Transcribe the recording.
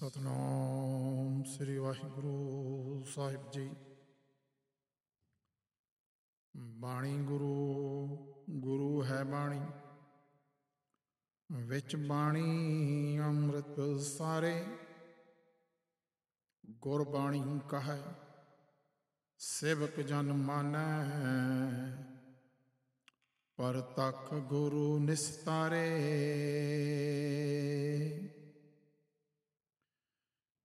ਸਤਿਨਾਮ ਸ੍ਰੀ ਵਾਹਿਗੁਰੂ ਸਾਹਿਬ ਜੀ। ਬਾਣੀ ਗੁਰੂ ਹੈ ਬਾਣੀ, ਵਿੱਚ ਬਾਣੀ ਅੰਮ੍ਰਿਤ ਸਾਰੇ। ਗੁਰਬਾਣੀ ਕਹੈ ਸੇਵਕ ਜਨ ਮਾਨੈ, ਪਰਤਖ ਗੁਰੂ ਨਿਸਤਾਰੇ।